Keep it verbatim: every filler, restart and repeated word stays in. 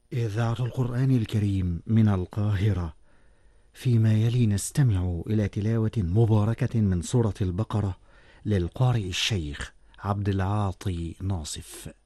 إذاعة القرآن الكريم من القاهرة. فيما يلي نستمع إلى تلاوة مباركة من سورة البقرة للقارئ الشيخ عبد العاطي ناصف.